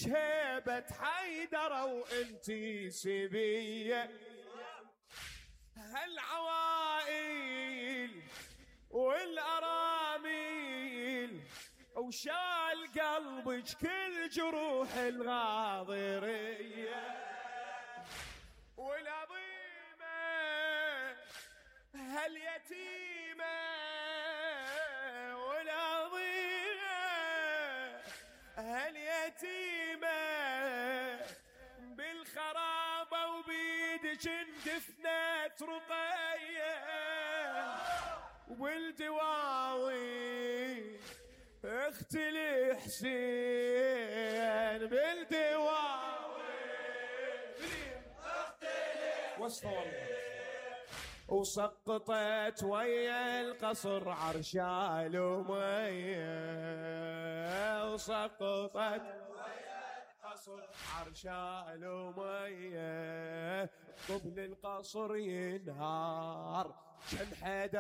شهيبة حيدر وانتي سبية. هالعوائل والأراميل وشال قلبك كل جروح الغاضرية. والعظيمة هاليتيمة والعظيمة هاليتيمة بالخرابة وبيدك اندفنت رقية. وبالدواوي اختي الحسين بالدواوي وصفة والله. وسقطت ويا القصر عرشال ومية. وسقطت ويا القصر عرشال ومية. قبل القصر ينهار كم حدا